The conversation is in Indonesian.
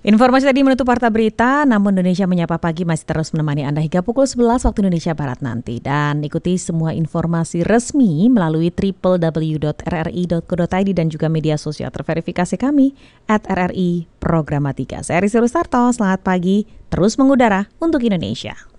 Informasi tadi menutup Warta Berita, namun Indonesia Menyapa Pagi masih terus menemani Anda hingga pukul 11 waktu Indonesia Barat nanti. Dan ikuti semua informasi resmi melalui www.rri.co.id dan juga media sosial terverifikasi kami @RRI Programatika. Saya Risi Rustarto, selamat pagi, terus mengudara untuk Indonesia.